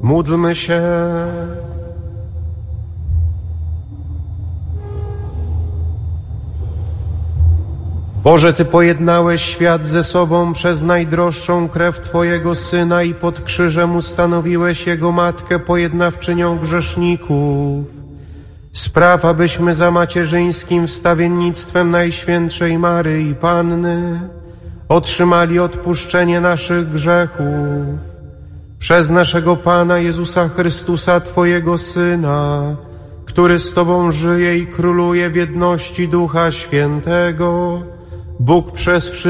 Módlmy się. Boże, Ty pojednałeś świat ze sobą przez najdroższą krew Twojego Syna i pod krzyżem ustanowiłeś Jego Matkę pojednawczynią grzeszników. Spraw, abyśmy za macierzyńskim wstawiennictwem Najświętszej Maryi Panny otrzymali odpuszczenie naszych grzechów. Przez naszego Pana Jezusa Chrystusa, Twojego Syna, który z Tobą żyje i króluje w jedności Ducha Świętego, Bóg przez wszystkich